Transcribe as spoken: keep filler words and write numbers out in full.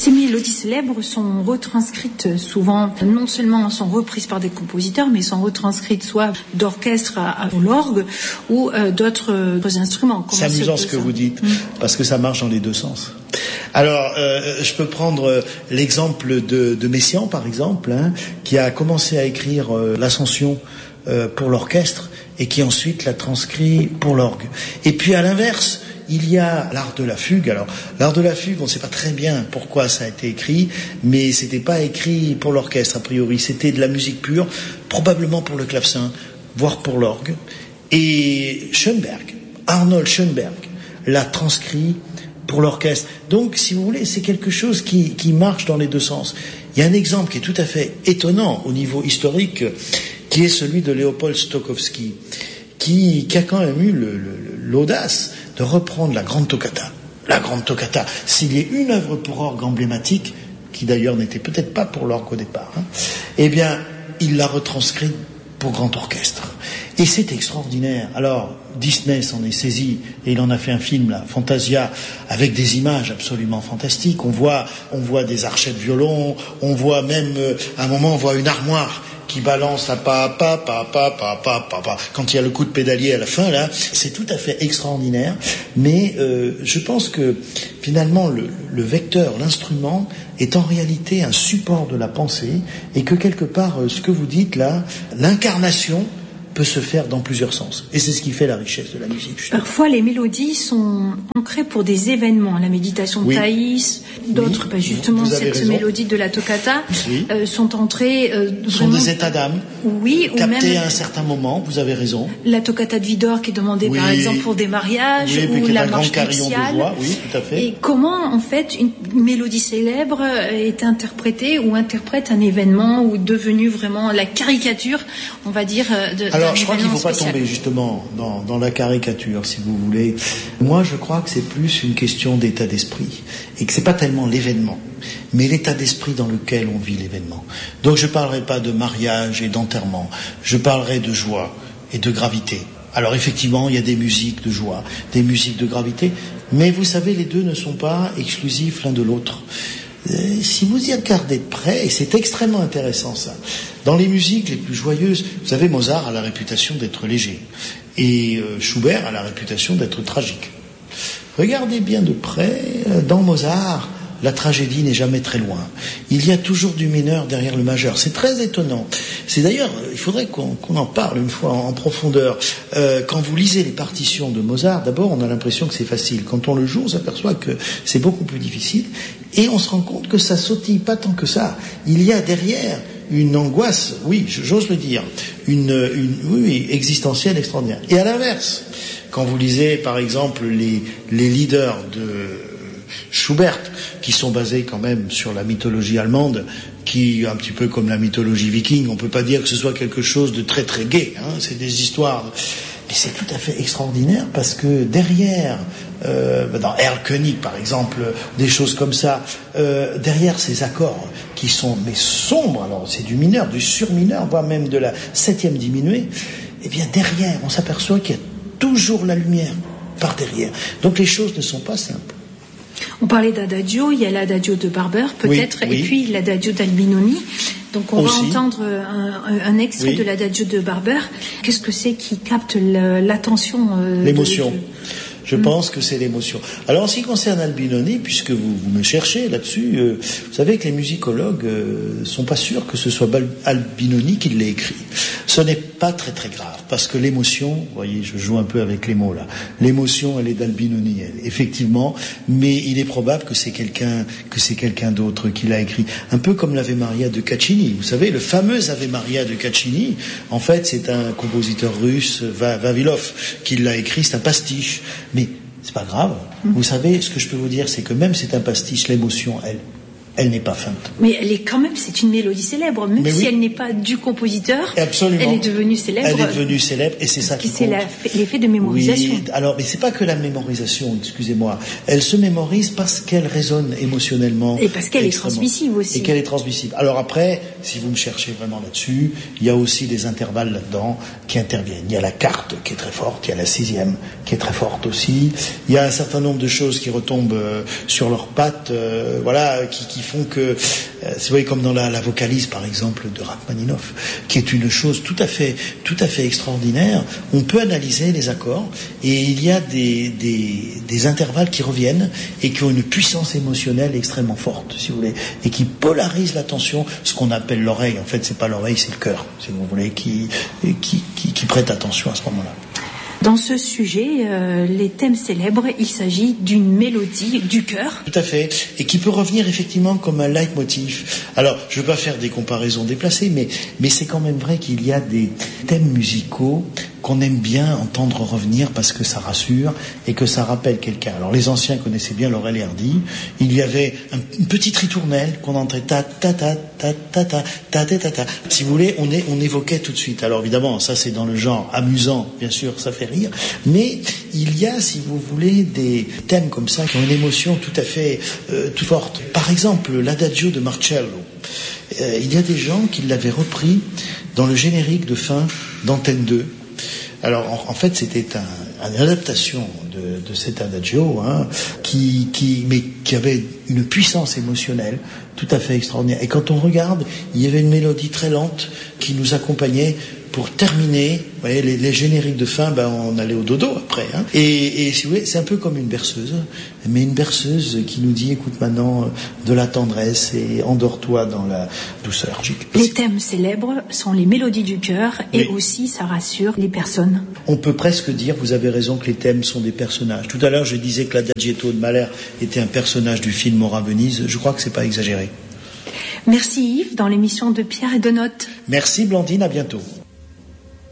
Ces mélodies célèbres sont retranscrites souvent, non seulement sont reprises par des compositeurs, mais sont retranscrites soit d'orchestre à, à l'orgue ou euh, d'autres, euh, d'autres instruments. C'est amusant ce que vous dites, mmh. parce que ça marche dans les deux sens. Alors, euh, je peux prendre l'exemple de, de Messiaen, par exemple, hein, qui a commencé à écrire euh, l'Ascension euh, pour l'orchestre et qui ensuite l'a transcrit pour l'orgue. Et puis à l'inverse, il y a l'art de la fugue. Alors, l'art de la fugue, on ne sait pas très bien pourquoi ça a été écrit, mais c'était pas écrit pour l'orchestre, a priori. C'était de la musique pure, probablement pour le clavecin, voire pour l'orgue. Et Schoenberg, Arnold Schoenberg, l'a transcrit pour l'orchestre. Donc, si vous voulez, c'est quelque chose qui, qui marche dans les deux sens. Il y a un exemple qui est tout à fait étonnant au niveau historique, qui est celui de Léopold Stokowski, qui, qui a quand même eu le, le, l'audace de reprendre la Grande Toccata. La Grande Toccata, s'il y a une œuvre pour orgue emblématique, qui d'ailleurs n'était peut-être pas pour l'orgue au départ, hein, eh bien, il l'a retranscrite pour grand orchestre. Et c'est extraordinaire. Alors, Disney s'en est saisi et il en a fait un film, là, Fantasia, avec des images absolument fantastiques. On voit, on voit des archets de violon, on voit même, euh, à un moment, on voit une armoire qui balance à pa pa pa pa pa pa pa pa. Quand il y a le coup de pédalier à la fin, là, c'est tout à fait extraordinaire. Mais euh, je pense que finalement, le, le vecteur, l'instrument, est en réalité un support de la pensée et que quelque part, ce que vous dites là, l'incarnation peut se faire dans plusieurs sens. Et c'est ce qui fait la richesse de la musique. Justement. Parfois, les mélodies sont ancrées pour des événements. La méditation de oui. Thaïs, d'autres, oui. bah justement, cette raison. Mélodie de la toccata, oui. euh, sont entrées... Euh, sont des états d'âme, oui, captés ou même à un certain moment, vous avez raison. La toccata de Widor qui est demandée, oui. par exemple, pour des mariages, oui, ou la marche nuptiale. Oui, tout à fait. Et comment, en fait, une mélodie célèbre est interprétée ou interprète un événement ou devenu vraiment la caricature, on va dire, de... Alors, je crois qu'il ne faut pas tomber justement dans, dans la caricature, si vous voulez. Moi, je crois que c'est plus une question d'état d'esprit et que c'est pas tellement l'événement, mais l'état d'esprit dans lequel on vit l'événement. Donc, je parlerai pas de mariage et d'enterrement. Je parlerai de joie et de gravité. Alors, effectivement, il y a des musiques de joie, des musiques de gravité, mais vous savez, les deux ne sont pas exclusifs l'un de l'autre. Si vous y regardez de près, et c'est extrêmement intéressant ça, dans les musiques les plus joyeuses, vous savez, Mozart a la réputation d'être léger, et euh, Schubert a la réputation d'être tragique. Regardez bien de près, dans Mozart, la tragédie n'est jamais très loin. Il y a toujours du mineur derrière le majeur. C'est très étonnant. C'est d'ailleurs, il faudrait qu'on, qu'on en parle une fois en, en profondeur. Euh, quand vous lisez les partitions de Mozart, d'abord, on a l'impression que c'est facile. Quand on le joue, on s'aperçoit que c'est beaucoup plus difficile. Et on se rend compte que ça sautille pas tant que ça. Il y a derrière une angoisse, oui, j'ose le dire, une, une oui, oui, existentielle extraordinaire. Et à l'inverse, quand vous lisez, par exemple, les, les leaders de Schubert, qui sont basés quand même sur la mythologie allemande, qui, un petit peu comme la mythologie viking, on peut pas dire que ce soit quelque chose de très très gai, hein, c'est des histoires, mais c'est tout à fait extraordinaire parce que derrière, euh, dans Erlkönig par exemple, des choses comme ça, euh, derrière ces accords qui sont mais sombres, alors c'est du mineur, du surmineur, voire même de la septième diminuée, et bien derrière, on s'aperçoit qu'il y a toujours la lumière par derrière. Donc les choses ne sont pas simples. On parlait d'Adagio, il y a l'Adagio de Barber peut-être, oui, oui. et puis l'Adagio d'Albinoni. Donc on Aussi. va entendre un, un extrait oui. de l'Adagio de Barber. Qu'est-ce que c'est qui capte le, l'attention euh, L'émotion. De... Je mmh. pense que c'est l'émotion. Alors en ce qui concerne Albinoni, puisque vous, vous me cherchez là-dessus, euh, vous savez que les musicologues euh, sont pas sûrs que ce soit Albinoni qui l'ait écrit. Ce n'est pas très très grave, parce que l'émotion, vous voyez, je joue un peu avec les mots là, l'émotion elle est d'Albinoni, elle, effectivement, mais il est probable que c'est quelqu'un, que c'est quelqu'un d'autre qui l'a écrit. Un peu comme l'Ave Maria de Caccini. Vous savez, le fameux Ave Maria de Caccini, en fait c'est un compositeur russe, Vavilov, qui l'a écrit, c'est un pastiche. Mais c'est pas grave. Mmh. Vous savez, ce que je peux vous dire, c'est que même c'est un pastiche, l'émotion, elle, Elle n'est pas feinte. Mais elle est quand même, c'est une mélodie célèbre, même mais si oui. elle n'est pas du compositeur. Absolument. Elle est devenue célèbre. Elle est devenue célèbre et c'est ça qui compte. C'est l'effet de mémorisation. Oui. Alors, mais c'est pas que la mémorisation, excusez-moi. Elle se mémorise parce qu'elle résonne émotionnellement. Et parce qu'elle est transmissive aussi. Et qu'elle est transmissive. Alors après, si vous me cherchez vraiment là-dessus, il y a aussi des intervalles là-dedans qui interviennent. Il y a la carte qui est très forte, il y a la sixième qui est très forte aussi. Il y a un certain nombre de choses qui retombent euh, sur leurs pattes, euh, voilà, qui, qui font que, euh, vous voyez, comme dans la, la vocalise par exemple de Rachmaninoff, qui est une chose tout à fait, tout à fait extraordinaire. On peut analyser les accords et il y a des, des, des intervalles qui reviennent et qui ont une puissance émotionnelle extrêmement forte, si vous voulez, et qui polarisent l'attention, ce qu'on appelle l'oreille. En fait, c'est pas l'oreille, c'est le cœur, si vous voulez, qui, qui, qui, qui prête attention à ce moment-là. Dans ce sujet, euh, les thèmes célèbres, il s'agit d'une mélodie du cœur. Tout à fait, et qui peut revenir effectivement comme un leitmotiv. Alors, je ne veux pas faire des comparaisons déplacées, mais, mais c'est quand même vrai qu'il y a des thèmes musicaux qu'on aime bien entendre revenir parce que ça rassure et que ça rappelle quelqu'un. Alors, les anciens connaissaient bien Laurel et Hardy. Il y avait un, une petite ritournelle qu'on entrait ta ta ta ta ta ta ta ta ta ta. Si vous voulez, on, est, on évoquait tout de suite. Alors, évidemment, ça c'est dans le genre amusant, bien sûr, ça fait rire. Mais il y a, si vous voulez, des thèmes comme ça qui ont une émotion tout à fait euh, tout forte. Par exemple, l'Adagio de Marcello. Euh, il y a des gens qui l'avaient repris dans le générique de fin d'Antenne deux. Alors, en, en fait, c'était un, une adaptation de, de cet Adagio, hein, qui, qui, mais qui avait une puissance émotionnelle tout à fait extraordinaire. Et quand on regarde, il y avait une mélodie très lente qui nous accompagnait pour terminer. Vous voyez, les, les génériques de fin, ben, on allait au dodo après. Hein. Et, et si vous voulez, c'est un peu comme une berceuse, mais une berceuse qui nous dit, écoute maintenant, de la tendresse et endors-toi dans la douceur. Les thèmes célèbres sont les mélodies du cœur et oui. aussi ça rassure les personnes. On peut presque dire, vous avez raison, que les thèmes sont des personnages. Tout à l'heure, je disais que l'Adagietto de Mahler était un personnage du film Mora Venise. Je crois que c'est pas exagéré. Merci Yves, dans l'émission de Pierre et de Notes. Merci Blandine, à bientôt.